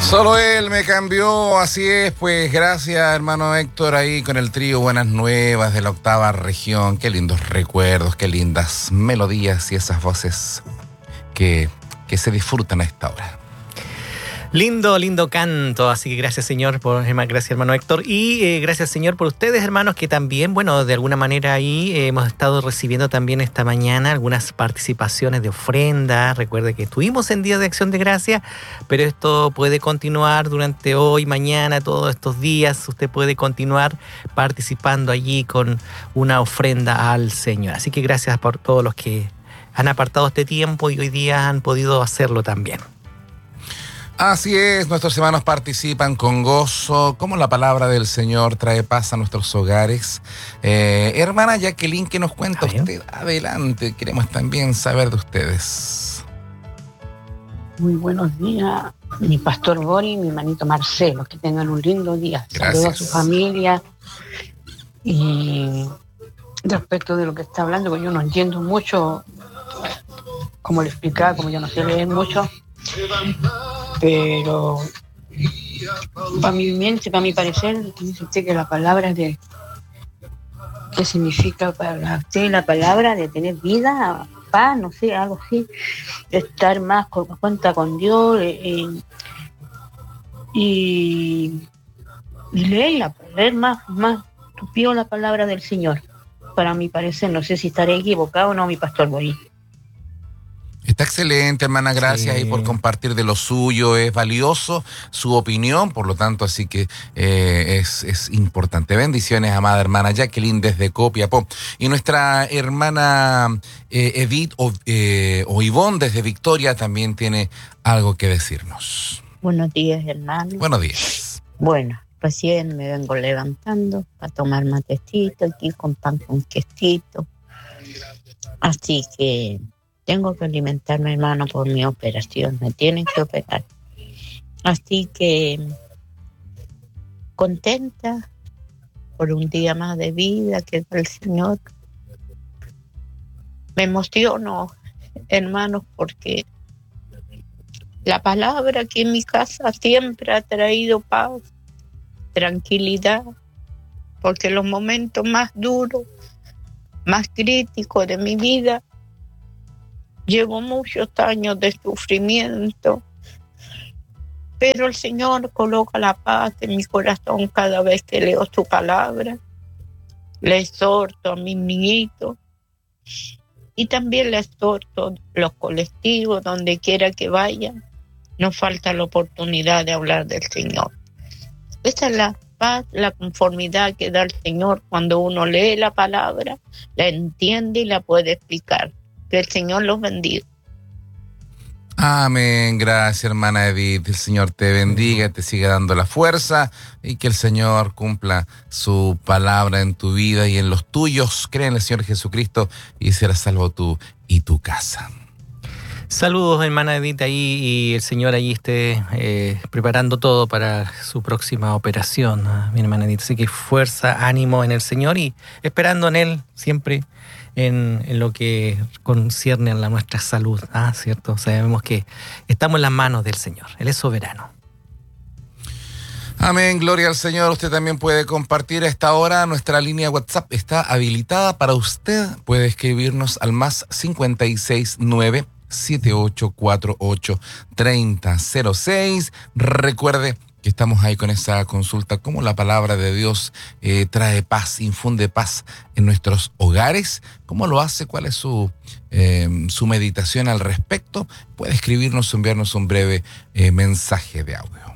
Solo él me cambió, así es, pues gracias hermano Héctor ahí con el trío Buenas Nuevas de la octava región. Qué lindos recuerdos, qué lindas melodías y esas voces que se disfrutan a esta hora. Lindo canto, así que gracias Señor, gracias hermano Héctor, y gracias Señor por ustedes hermanos que también, bueno, de alguna manera ahí hemos estado recibiendo también esta mañana algunas participaciones de ofrenda. Recuerde que estuvimos en Día de Acción de Gracias, pero esto puede continuar durante hoy, mañana, todos estos días. Usted puede continuar participando allí con una ofrenda al Señor. Así que gracias por todos los que han apartado este tiempo y hoy día han podido hacerlo también. Así es, nuestros hermanos participan con gozo, como la palabra del Señor trae paz a nuestros hogares. Hermana Jacqueline, ¿qué nos cuenta usted? Adelante, queremos también saber de ustedes. Muy buenos días, mi pastor Bori y mi hermanito Marcelo, que tengan un lindo día. Saludos a su familia. Y respecto de lo que está hablando, porque yo no entiendo mucho, como le explicaba, como yo no sé leer mucho, pero para mi mente, para mi parecer, dice usted que la palabra de ¿qué significa para usted la palabra de tener vida, paz, no sé, algo así, estar más con cuenta con Dios y leer más tupido la palabra del Señor? Para mi parecer, no sé si estaré equivocado o no, mi pastor Borí. Está excelente, hermana, gracias ahí por compartir de lo suyo, es valioso su opinión, por lo tanto, así que es importante. Bendiciones, amada hermana Jacqueline desde Copiapó. Y nuestra hermana Edith o Ivonne desde Victoria también tiene algo que decirnos. Buenos días, hermano. Buenos días. Bueno, recién me vengo levantando para tomar matecito aquí con pan con quesito. Así que tengo que alimentarme, hermano, por mi operación. Me tienen que operar. Así que contenta por un día más de vida que da el Señor. Me emociono, hermanos, porque la palabra aquí en mi casa siempre ha traído paz, tranquilidad, porque los momentos más duros, más críticos de mi vida, llevo muchos años de sufrimiento, pero el Señor coloca la paz en mi corazón cada vez que leo su palabra. Le exhorto a mis niñitos y también le exhorto a los colectivos, donde quiera que vayan. No falta la oportunidad de hablar del Señor. Esa es la paz, la conformidad que da el Señor cuando uno lee la palabra, la entiende y la puede explicar. Que el Señor los bendiga. Amén, gracias hermana Edith, el Señor te bendiga, te siga dando la fuerza y que el Señor cumpla su palabra en tu vida y en los tuyos. Cree en el Señor Jesucristo y serás salvo tú y tu casa. Saludos hermana Edith ahí y el Señor allí esté preparando todo para su próxima operación, mi hermana Edith. Así que fuerza, ánimo en el Señor y esperando en Él siempre en lo que concierne a nuestra salud, ¿cierto? Sabemos que estamos en las manos del Señor, Él es soberano. Amén, gloria al Señor. Usted también puede compartir a esta hora. Nuestra línea WhatsApp está habilitada para usted. Puede escribirnos al más 569 7848 3006. Recuerde que estamos ahí con esa consulta, cómo la palabra de Dios trae paz, infunde paz en nuestros hogares, cómo lo hace, cuál es su meditación al respecto. Puede escribirnos o enviarnos un breve mensaje de audio.